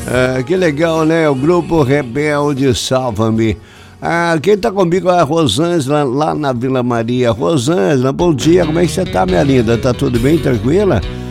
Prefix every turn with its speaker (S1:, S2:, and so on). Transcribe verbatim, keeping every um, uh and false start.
S1: Ah, que legal, né? O Grupo Rebelde Salva-me. Ah, quem tá comigo é a Rosângela, lá na Vila Maria. Rosângela, bom dia, como é que você tá, minha linda? Tá tudo bem, tranquila?